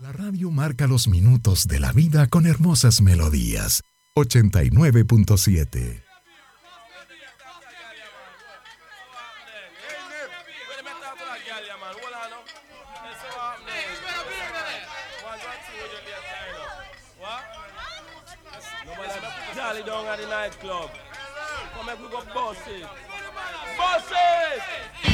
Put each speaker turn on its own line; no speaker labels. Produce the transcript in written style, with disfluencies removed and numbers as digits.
La radio marca los minutos de la vida con hermosas melodías. 89.7.
Jolly down at the nightclub. Come and we go bosses. Bosses!